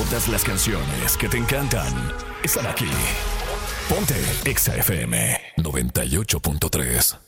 Todas las canciones que te encantan están aquí. Ponte Exa FM 98.3.